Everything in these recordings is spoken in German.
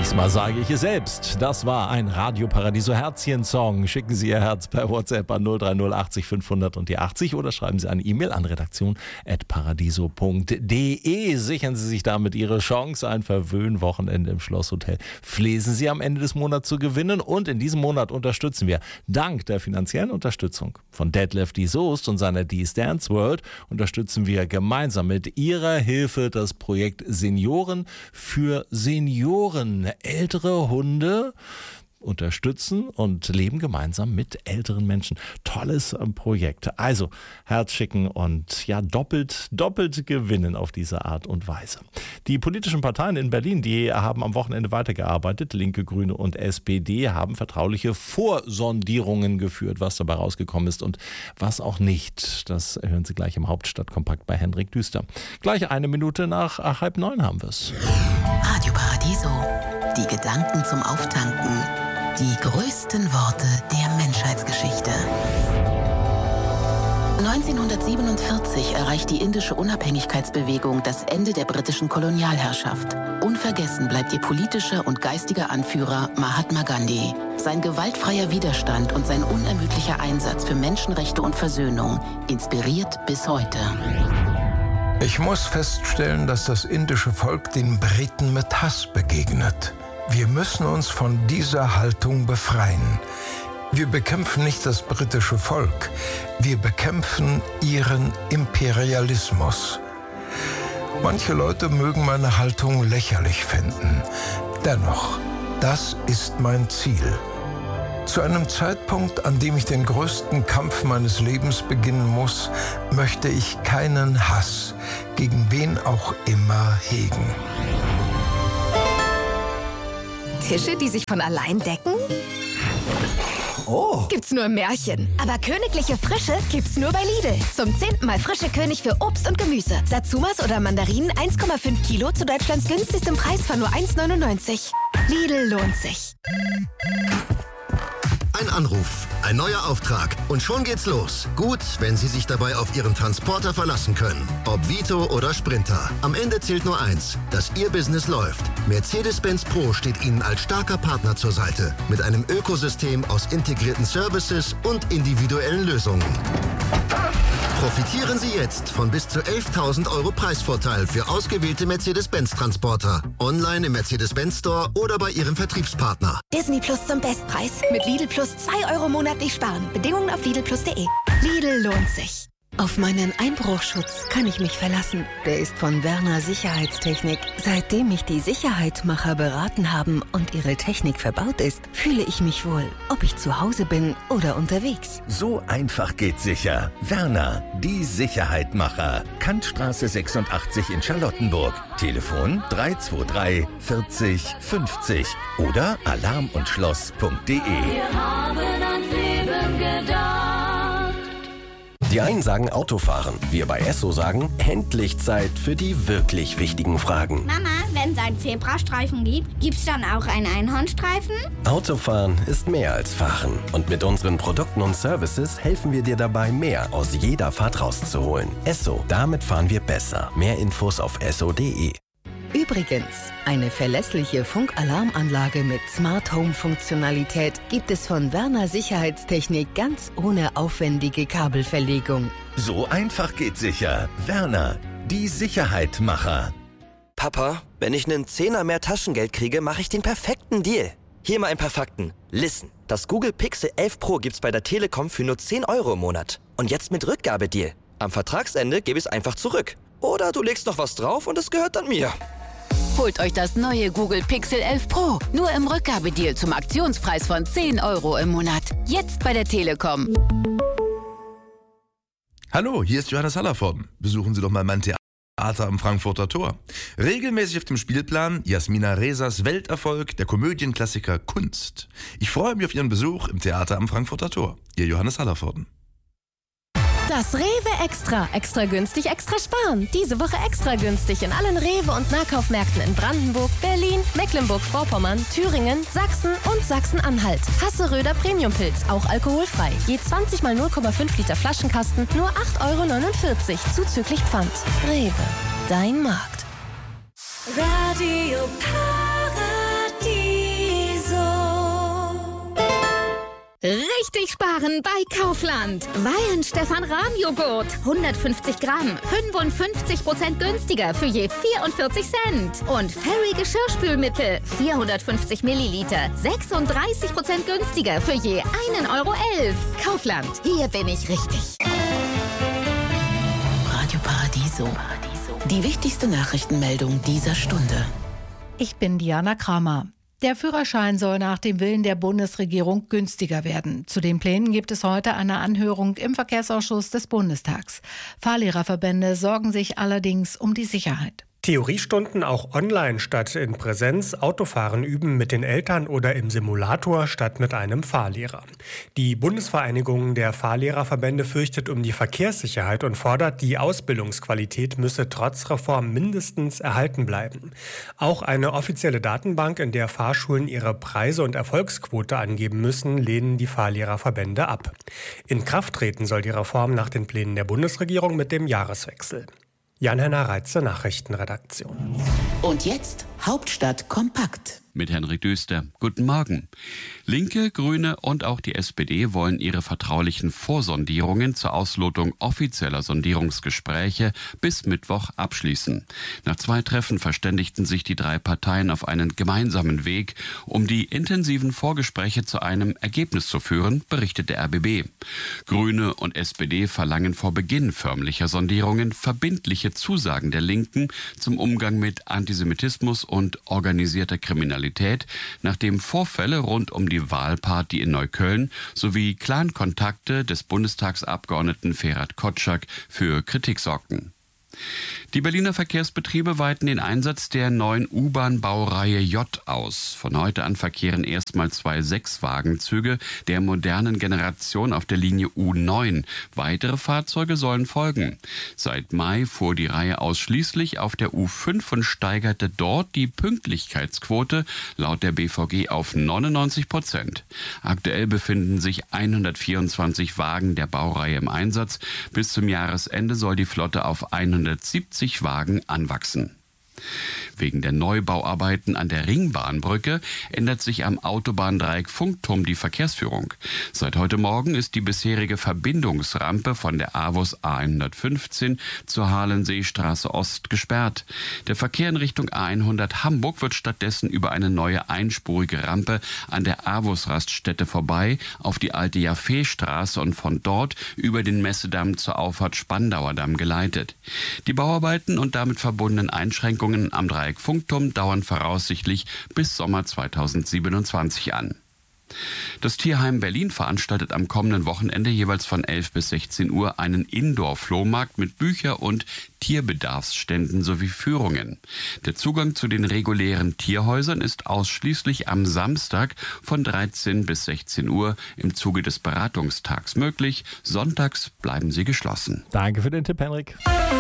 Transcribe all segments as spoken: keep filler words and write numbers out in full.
Diesmal sage ich es selbst. Das war ein Radio Paradiso Herzchen-Song. Schicken Sie Ihr Herz per WhatsApp an null drei null achtzig fünfhundert und die achtzig oder schreiben Sie eine E-Mail an redaktion at paradiso punkt de. Sichern Sie sich damit Ihre Chance, ein Verwöhnwochenende im Schlosshotel Flesen Sie am Ende des Monats zu gewinnen. Und in diesem Monat unterstützen wir, dank der finanziellen Unterstützung von Detlef D. Soest und seiner D's Dance World, unterstützen wir gemeinsam mit Ihrer Hilfe das Projekt Senioren für Senioren. Ältere Hunde unterstützen und leben gemeinsam mit älteren Menschen. Tolles Projekt. Also Herz schicken und ja doppelt, doppelt gewinnen auf diese Art und Weise. Die politischen Parteien in Berlin, die haben am Wochenende weitergearbeitet. Linke, Grüne und S P D haben vertrauliche Vorsondierungen geführt, was dabei rausgekommen ist und was auch nicht. Das hören Sie gleich im Hauptstadtkompakt bei Hendrik Düster. Gleich eine Minute nach halb neun haben wir es. Radio Paradiso. Die Gedanken zum Auftanken. Die größten Worte der Menschheitsgeschichte. neunzehnhundertsiebenundvierzig erreicht die indische Unabhängigkeitsbewegung das Ende der britischen Kolonialherrschaft. Unvergessen bleibt ihr politischer und geistiger Anführer Mahatma Gandhi. Sein gewaltfreier Widerstand und sein unermüdlicher Einsatz für Menschenrechte und Versöhnung inspiriert bis heute. Ich muss feststellen, dass das indische Volk den Briten mit Hass begegnet. Wir müssen uns von dieser Haltung befreien. Wir bekämpfen nicht das britische Volk, wir bekämpfen ihren Imperialismus. Manche Leute mögen meine Haltung lächerlich finden. Dennoch, das ist mein Ziel. Zu einem Zeitpunkt, an dem ich den größten Kampf meines Lebens beginnen muss, möchte ich keinen Hass gegen wen auch immer hegen. Tische, die sich von allein decken? Oh. Gibt's nur im Märchen. Aber königliche Frische gibt's nur bei Lidl. Zum zehnten Mal frische König für Obst und Gemüse. Satsumas oder Mandarinen eins Komma fünf Kilo zu Deutschlands günstigstem Preis von nur eins neunundneunzig. Lidl lohnt sich. Ein Anruf, ein neuer Auftrag und schon geht's los. Gut, wenn Sie sich dabei auf Ihren Transporter verlassen können. Ob Vito oder Sprinter. Am Ende zählt nur eins, dass Ihr Business läuft. Mercedes-Benz Pro steht Ihnen als starker Partner zur Seite. Mit einem Ökosystem aus integrierten Services und individuellen Lösungen. Profitieren Sie jetzt von bis zu elftausend Euro Preisvorteil für ausgewählte Mercedes-Benz-Transporter. Online im Mercedes-Benz Store oder bei Ihrem Vertriebspartner. Disney Plus zum Bestpreis. Mit Lidl Plus zwei Euro monatlich sparen. Bedingungen auf lidl plus punkt de. Lidl lohnt sich. Auf meinen Einbruchschutz kann ich mich verlassen. Der ist von Werner Sicherheitstechnik. Seitdem mich die Sicherheitmacher beraten haben und ihre Technik verbaut ist, fühle ich mich wohl, ob ich zu Hause bin oder unterwegs. So einfach geht sicher. Werner, die Sicherheitmacher. Kantstraße sechsundachtzig in Charlottenburg. Telefon drei zwei drei vierzig fünfzig oder alarm und schloss punkt de. Wir haben ans Leben gedacht. Die einen sagen Autofahren, wir bei Esso sagen, endlich Zeit für die wirklich wichtigen Fragen. Mama, wenn es einen Zebrastreifen gibt, gibt's dann auch einen Einhornstreifen? Autofahren ist mehr als Fahren. Und mit unseren Produkten und Services helfen wir dir dabei, mehr aus jeder Fahrt rauszuholen. Esso, damit fahren wir besser. Mehr Infos auf esso punkt de. Übrigens, eine verlässliche Funkalarmanlage mit Smart Home Funktionalität gibt es von Werner Sicherheitstechnik ganz ohne aufwendige Kabelverlegung. So einfach geht sicher. Werner, die Sicherheitmacher. Papa, wenn ich einen Zehner mehr Taschengeld kriege, mache ich den perfekten Deal. Hier mal ein paar Fakten. Listen, das Google Pixel elf Pro gibt's bei der Telekom für nur zehn Euro im Monat. Und jetzt mit Rückgabedeal. Am Vertragsende gebe ich es einfach zurück. Oder du legst noch was drauf und es gehört dann mir. Holt euch das neue Google Pixel elf Pro. Nur im Rückgabedeal zum Aktionspreis von zehn Euro im Monat. Jetzt bei der Telekom. Hallo, hier ist Johannes Hallervorden. Besuchen Sie doch mal mein Theater am Frankfurter Tor. Regelmäßig auf dem Spielplan Jasmina Resas Welterfolg, der Komödienklassiker Kunst. Ich freue mich auf Ihren Besuch im Theater am Frankfurter Tor. Ihr Johannes Hallervorden. Das Rewe Extra. Extra günstig, extra sparen. Diese Woche extra günstig in allen Rewe- und Nahkaufmärkten in Brandenburg, Berlin, Mecklenburg-Vorpommern, Thüringen, Sachsen und Sachsen-Anhalt. Hasseröder Premiumpilz, auch alkoholfrei. Je zwanzig mal null Komma fünf Liter Flaschenkasten, nur acht Euro neunundvierzig, zuzüglich Pfand. Rewe, dein Markt. Radio Paradiso. Richtig sparen bei Kaufland. Weyen Stefan Rahm Joghurt. hundertfünfzig Gramm. fünfundfünfzig Prozent günstiger für je vierundvierzig Cent. Und Fairy Geschirrspülmittel. vierhundertfünfzig Milliliter. sechsunddreißig Prozent günstiger für je einen Euro elf. Kaufland. Hier bin ich richtig. Radio Paradiso. Die wichtigste Nachrichtenmeldung dieser Stunde. Ich bin Diana Kramer. Der Führerschein soll nach dem Willen der Bundesregierung günstiger werden. Zu den Plänen gibt es heute eine Anhörung im Verkehrsausschuss des Bundestags. Fahrlehrerverbände sorgen sich allerdings um die Sicherheit. Theoriestunden auch online statt in Präsenz, Autofahren üben mit den Eltern oder im Simulator statt mit einem Fahrlehrer. Die Bundesvereinigung der Fahrlehrerverbände fürchtet um die Verkehrssicherheit und fordert, die Ausbildungsqualität müsse trotz Reform mindestens erhalten bleiben. Auch eine offizielle Datenbank, in der Fahrschulen ihre Preise und Erfolgsquote angeben müssen, lehnen die Fahrlehrerverbände ab. In Kraft treten soll die Reform nach den Plänen der Bundesregierung mit dem Jahreswechsel. Jan-Henner Reitze, Nachrichtenredaktion. Und jetzt Hauptstadt kompakt. Mit Henrik Düster. Guten Morgen. Linke, Grüne und auch die S P D wollen ihre vertraulichen Vorsondierungen zur Auslotung offizieller Sondierungsgespräche bis Mittwoch abschließen. Nach zwei Treffen verständigten sich die drei Parteien auf einen gemeinsamen Weg, um die intensiven Vorgespräche zu einem Ergebnis zu führen, berichtet der R B B. Grüne und S P D verlangen vor Beginn förmlicher Sondierungen verbindliche Zusagen der Linken zum Umgang mit Antisemitismus und organisierter Kriminalität, nachdem Vorfälle rund um die Wahlparty in Neukölln sowie Clan-Kontakte des Bundestagsabgeordneten Ferhat Kotschak für Kritik sorgten. Die Berliner Verkehrsbetriebe weiten den Einsatz der neuen U-Bahn-Baureihe J aus. Von heute an verkehren erstmal zwei Sechswagenzüge der modernen Generation auf der Linie U neun. Weitere Fahrzeuge sollen folgen. Seit Mai fuhr die Reihe ausschließlich auf der U fünf und steigerte dort die Pünktlichkeitsquote laut der B V G auf neunundneunzig Prozent. Aktuell befinden sich hundertvierundzwanzig Wagen der Baureihe im Einsatz. Bis zum Jahresende soll die Flotte auf hundertsiebzig Wagen anwachsen. Wegen der Neubauarbeiten an der Ringbahnbrücke ändert sich am Autobahndreieck Funkturm die Verkehrsführung. Seit heute Morgen ist die bisherige Verbindungsrampe von der AWUS A hundertfünfzehn zur Halenseestraße Ost gesperrt. Der Verkehr in Richtung A hundert Hamburg wird stattdessen über eine neue einspurige Rampe an der AWUS-Raststätte vorbei auf die alte Jaffeestraße und von dort über den Messedamm zur Auffahrt Spandauer Damm geleitet. Die Bauarbeiten und damit verbundenen Einschränkungen am Dreieck Funkturm dauern voraussichtlich bis Sommer zweitausendsiebenundzwanzig an. Das Tierheim Berlin veranstaltet am kommenden Wochenende jeweils von elf bis sechzehn Uhr einen Indoor-Flohmarkt mit Bücher- und Tierbedarfsständen sowie Führungen. Der Zugang zu den regulären Tierhäusern ist ausschließlich am Samstag von dreizehn bis sechzehn Uhr im Zuge des Beratungstags möglich. Sonntags bleiben sie geschlossen. Danke für den Tipp, Henrik.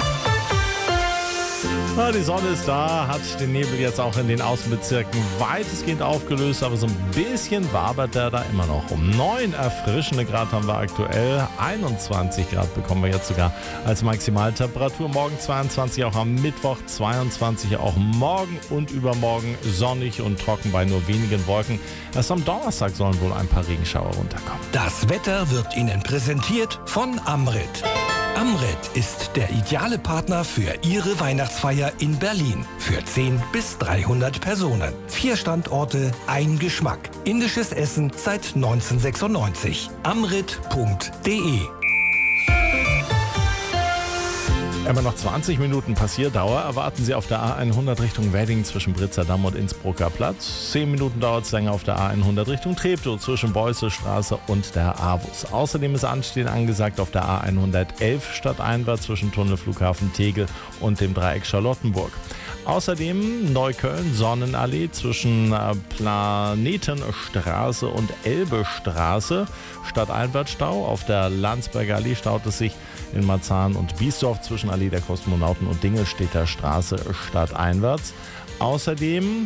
Ja, die Sonne ist da, hat den Nebel jetzt auch in den Außenbezirken weitestgehend aufgelöst, aber so ein bisschen wabert er da immer noch. Um neun erfrischende Grad haben wir aktuell, einundzwanzig Grad bekommen wir jetzt sogar als Maximaltemperatur. Morgen zweiundzwanzig, auch am Mittwoch zweiundzwanzig, auch morgen und übermorgen sonnig und trocken bei nur wenigen Wolken. Erst am Donnerstag sollen wohl ein paar Regenschauer runterkommen. Das Wetter wird Ihnen präsentiert von Amrit. Amrit ist der ideale Partner für Ihre Weihnachtsfeier in Berlin. Für zehn bis dreihundert Personen. Vier Standorte, ein Geschmack. Indisches Essen seit neunzehnhundertsechsundneunzig. amrit punkt de. Immer noch zwanzig Minuten Passierdauer erwarten Sie auf der A hundert Richtung Wedding zwischen Britzer-Damm und Innsbrucker Platz. zehn Minuten dauert es länger auf der A hundert Richtung Treptow zwischen Beuselstraße und der AWUS. Außerdem ist Anstehen angesagt auf der A hundertelf stadteinwärts zwischen Tunnel Flughafen Tegel und dem Dreieck Charlottenburg. Außerdem Neukölln Sonnenallee zwischen Planetenstraße und Elbestraße. Stadteinwärtsstau. Auf der Landsberger Allee staut es sich in Marzahn und Biesdorf zwischen Allee der Kosmonauten und Dingelstädter Straße stadteinwärts. Außerdem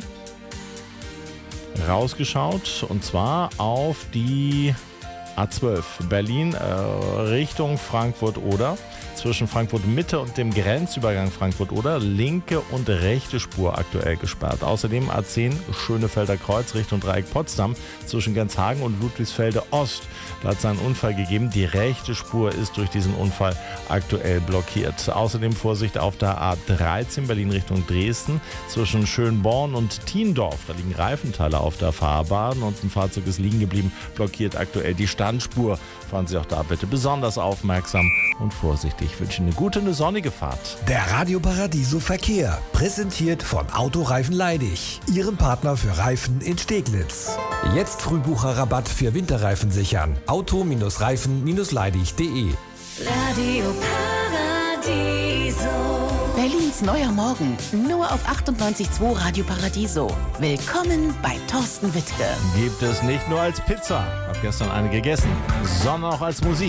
rausgeschaut und zwar auf die A zwölf Berlin äh, Richtung Frankfurt-Oder zwischen Frankfurt Mitte und dem Grenzübergang Frankfurt-Oder. Linke und rechte Spur aktuell gesperrt. Außerdem A zehn Schönefelder Kreuz Richtung Dreieck Potsdam zwischen Genshagen und Ludwigsfelde Ost. Da hat es einen Unfall gegeben. Die rechte Spur ist durch diesen Unfall aktuell blockiert. Außerdem Vorsicht auf der A dreizehn Berlin Richtung Dresden zwischen Schönborn und Tiendorf. Da liegen Reifenteile auf der Fahrbahn und ein Fahrzeug ist liegen geblieben, blockiert aktuell die Standspur. Fahren Sie auch da bitte besonders aufmerksam und vorsichtig. Ich wünsche Ihnen eine gute, eine sonnige Fahrt. Der Radio Paradiso Verkehr, präsentiert von Autoreifen Leidig, Ihrem Partner für Reifen in Steglitz. Jetzt Frühbucherrabatt für Winterreifen sichern. Auto-Reifen Leidig punkt de. Radio Paradiso. Berlins neuer Morgen, nur auf achtundneunzig Komma zwei Radio Paradiso. Willkommen bei Thorsten Wittke. Gibt es nicht nur als Pizza, hab gestern eine gegessen, sondern auch als Musik.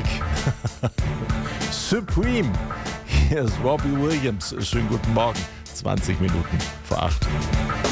Supreme. Hier ist Robbie Williams. Schönen guten Morgen. zwanzig Minuten vor acht.